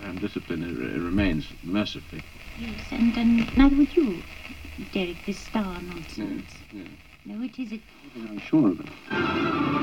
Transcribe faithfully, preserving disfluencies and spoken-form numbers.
and discipline uh, remains, mercifully. Yes, and, and neither would you, Derek, this star nonsense. Yes, yes. No, it is... It... I'm sure of it.